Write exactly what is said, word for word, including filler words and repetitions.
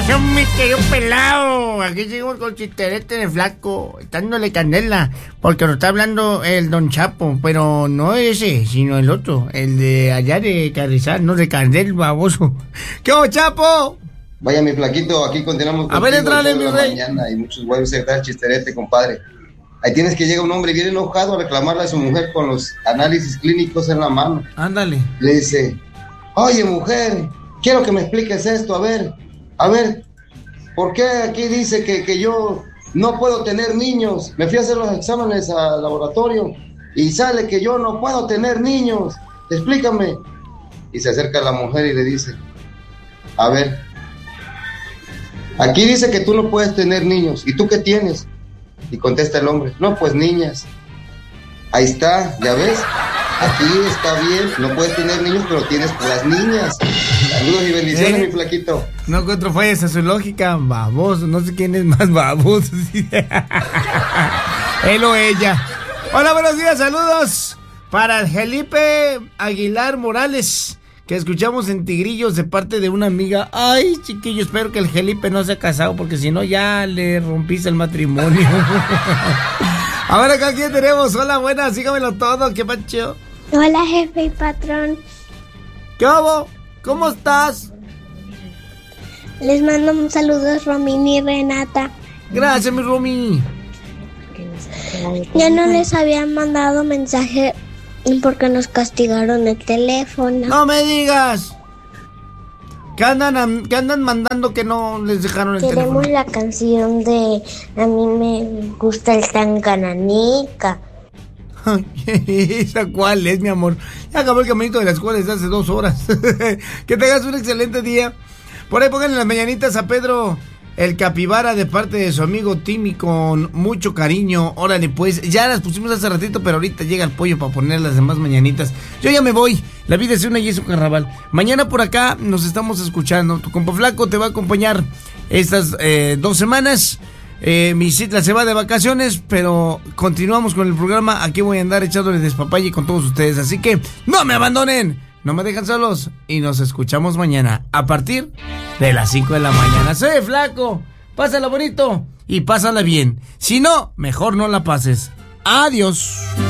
pasó, mi querido pelado? Aquí seguimos con Chisterete de Flaco, dándole candela, porque nos está hablando el Don Chapo, pero no ese, sino el otro, el de allá de Carrizal, no de Candel, baboso. ¿Qué hubo, Chapo? Vaya, mi flaquito, aquí continuamos a ver, entrale, mi rey. Mañana y muchos guayos se da el Chisterete, compadre. Ahí tienes que llega un hombre bien enojado a reclamarle a su mujer con los análisis clínicos en la mano. Ándale. Le dice, oye, mujer, quiero que me expliques esto, a ver, a ver, ¿por qué aquí dice que, que yo no puedo tener niños? Me fui a hacer los exámenes al laboratorio y sale que yo no puedo tener niños, explícame. Y se acerca a la mujer y le dice, a ver, aquí dice que tú no puedes tener niños, ¿y tú qué tienes? Y contesta el hombre, no, pues niñas. Ahí está, ¿ya ves? Aquí está bien, no puedes tener niños, pero tienes puras niñas. Saludos y bendiciones, ¿Eh? mi flaquito. No encuentro fallas a su lógica, baboso, no sé quién es más baboso. Él o ella. Hola, buenos días, saludos para el Felipe Aguilar Morales, que escuchamos en Tigrillos de parte de una amiga. Ay, chiquillo, espero que el Felipe no se ha casado, porque si no ya le rompiste el matrimonio. A ver, acá quién tenemos. Hola, buenas, sígamelo todo, qué pacho. Hola, jefe y patrón. ¿Qué hago? ¿Cómo estás? Les mando un saludo, Romín y Renata. Gracias, mi Romy. Ya no les habían mandado mensaje porque nos castigaron el teléfono. No me digas. ¿Qué andan, qué andan mandando que no les dejaron el Queremos teléfono? Queremos la canción de A mí me gusta el Tangananica. ¿Esa cuál es, mi amor? Ya acabó el caminito de la escuela desde hace dos horas. Que tengas un excelente día. Por ahí pongan en las mañanitas a Pedro el Capibara de parte de su amigo Timmy con mucho cariño. Órale, pues, ya las pusimos hace ratito, pero ahorita llega el pollo para poner las demás mañanitas. Yo ya me voy. La vida es una y es un carnaval. Mañana por acá nos estamos escuchando. Tu compa Flaco te va a acompañar estas eh, dos semanas. Eh, mi cita se va de vacaciones, pero continuamos con el programa. Aquí voy a andar echándole despapalle con todos ustedes. Así que no me abandonen, no me dejan solos. Y nos escuchamos mañana a partir de las cinco de la mañana. Soy Flaco, pásala bonito y pásala bien. Si no, mejor no la pases. Adiós.